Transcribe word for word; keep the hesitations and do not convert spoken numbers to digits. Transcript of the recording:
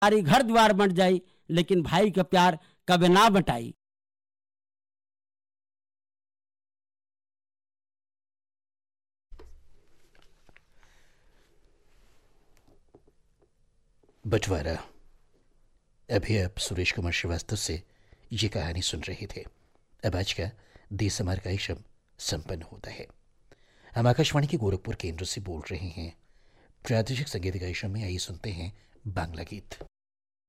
सारी घर द्वार बंट जाई, लेकिन भाई का प्यार कभी ना बटाई। बंटवारा। अभी आप सुरेश कुमार श्रीवास्तव से ये कहानी सुन रहे थे। अब आज का देश समार कार्यक्रम संपन्न होता है। हम आकाशवाणी के गोरखपुर केंद्र से बोल रहे हैं। प्रादेशिक संगीत कार्यक्रम में आइए सुनते हैं बांग्ला गीत।